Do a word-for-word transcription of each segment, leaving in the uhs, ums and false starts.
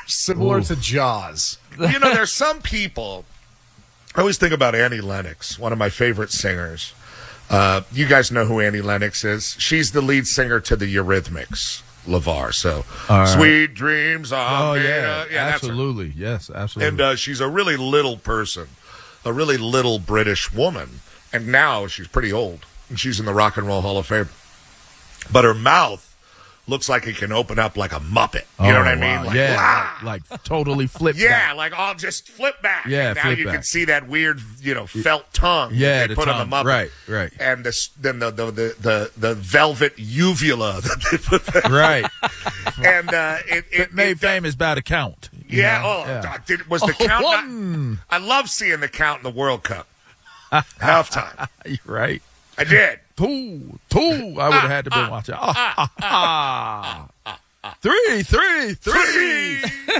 Similar Ooh. to Jaws. You know, there's some people. I always think about Annie Lennox, one of my favorite singers. Uh, you guys know who Annie Lennox is. She's the lead singer to the Eurythmics, LeVar. So, right. Sweet Dreams are Oh, made yeah. of- yeah, that's her. absolutely. Yes, absolutely. And uh, she's a really little person, a really little British woman. And now she's pretty old, and she's in the Rock and Roll Hall of Fame. But her mouth looks like it can open up like a Muppet. You oh, know what I wow. mean? Like, yeah, "Ah!" like, like totally flip Yeah, back. like I'll just flip back. Yeah, and now flip you back. can see that weird, you know, felt tongue. Yeah, that they the put tongue. on the Muppet. Right, right. And this, then the the, the the the velvet uvula that they put there. Right. And uh, it, it Made it, famous by the count. you Yeah. know? Oh, Yeah. Did, was the Oh, count? one. Not, I love seeing the count in the World Cup halftime. Right. I did. Two, two. I would have had to be watching. Ah, ah, ah. Three, three, three.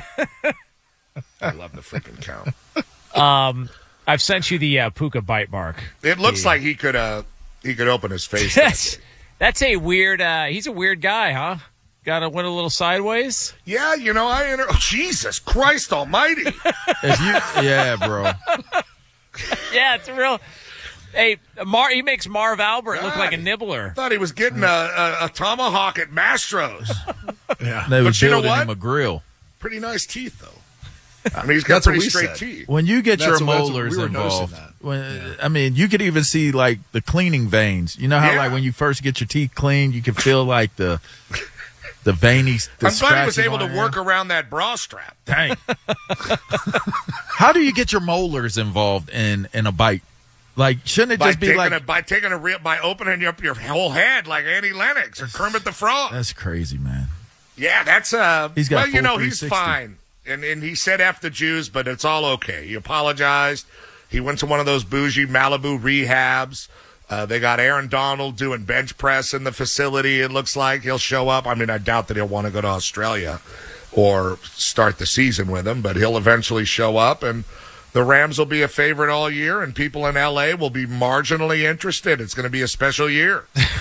I love the freaking count. Um, I've sent you the uh, Puka bite mark. It looks The- like he could uh he could open his face. that That's day. that's a weird. Uh, he's a weird guy, huh? Got to went a little sideways. Yeah, you know I. Inter- oh, Jesus Christ Almighty! If you, yeah, bro. Yeah, it's real. Hey, Mar, he makes Marv Albert look God. like a nibbler. Thought he was getting a, a, a tomahawk at Mastro's. Yeah. They were But you know building what? him a grill. Pretty nice teeth though. I mean, he's got That's what pretty we straight said. teeth. When you get That's your what- that's what- molars we were noticing involved, that. when, I mean, you could even see like the cleaning veins. You know how Yeah. like when you first get your teeth cleaned, you can feel like the the veiny. The I'm glad he was scratches able to on work there. around that bra strap. Dang. How do you get your molars involved in in a bite? Like, shouldn't it By just be taking like a, by taking a real by opening up your whole head like Annie Lennox or Kermit the Frog. that's crazy, man. Yeah, that's uh. He's got well, you full know, he's three sixty. fine, and and he said F the Jews, but it's all okay. He apologized. He went to one of those bougie Malibu rehabs. Uh, they got Aaron Donald doing bench press in the facility. It looks like he'll show up. I mean, I doubt that he'll want to go to Australia or start the season with him, but he'll eventually show up, and the Rams will be a favorite all year, and people in L A will be marginally interested. It's going to be a special year.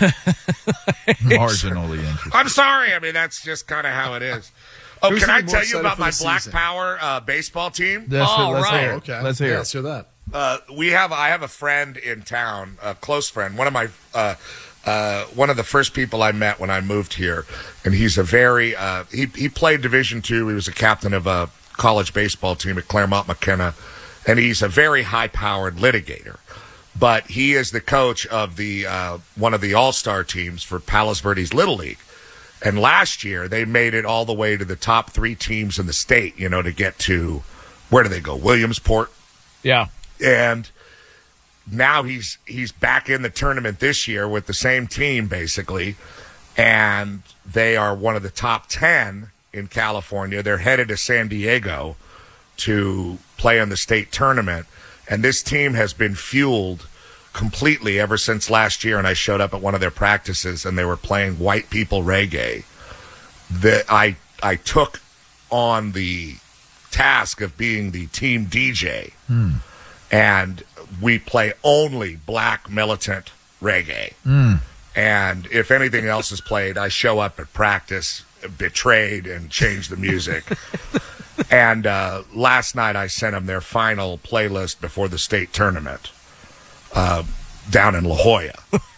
Marginally interesting. I'm sorry. I mean, that's just kind of how it is. Oh, Who's can I even more tell you excited about for my the Black season? Power uh, baseball team? Let's, Oh, let's right. hear it. Okay. Let's hear yeah, it. Let's hear that. Uh, we have. I have a friend in town, a close friend, one of my, uh, uh, one of the first people I met when I moved here, and he's a very. Uh, he he played Division Two. He was a captain of a college baseball team at Claremont McKenna, and he's a very high-powered litigator. But he is the coach of the uh, one of the all-star teams for Palos Verdes Little League. And last year, they made it all the way to the top three teams in the state, you know, to get to, where do they go? Williamsport. Yeah. And now he's he's back in the tournament this year with the same team, basically. And they are one of the top ten in California. They're headed to San Diego to play in the state tournament. And this team has been fueled completely ever since last year. And I showed up at one of their practices, and they were playing white people reggae. That I I took on the task of being the team D J. Hmm. And we play only black militant reggae. Mm. And if anything else is played, I show up at practice betrayed and change the music. And uh, last night I sent them their final playlist before the state tournament uh, down in La Jolla.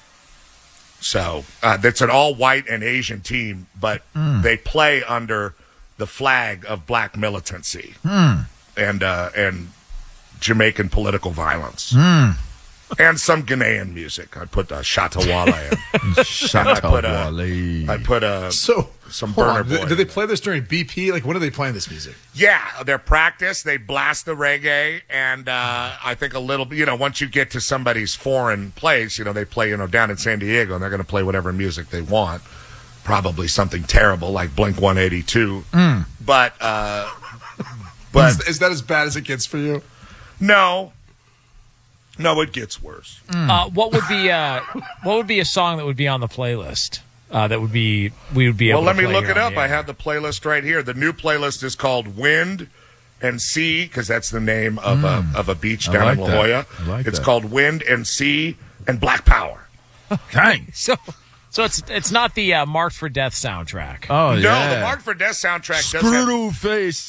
So uh, that's an all-white and Asian team, but Mm. they play under the flag of black militancy Mm. and uh, and Jamaican political violence. Mm. And some Ghanaian music. I put uh, Shatawala in. Shut I up, put a- Wally. I put uh, So, some hold Burner on. Boy. Do, do they play this during B P? Like, when are they playing this music? Yeah, their practice, they blast the reggae, and uh, I think a little, you know, once you get to somebody's foreign place, you know, they play, you know, down in San Diego, and they're going to play whatever music they want. Probably something terrible like Blink one eighty-two. Mm. But, uh, but Is, is that as bad as it gets for you? no. No, it gets worse. Uh, what would be uh, what would be a song that would be on the playlist? Uh, that would be we would be able. Well, let to me play look here it on up. the I air. have the playlist right here. The new playlist is called Wind and Sea, because that's the name of a of a beach I down like in La that. Jolla. I like it's that. called Wind and Sea and Black Power. Dang. So, so it's it's not the uh, Marked for Death soundtrack. Oh, no, yeah. the Mark for Death soundtrack does have Screw face.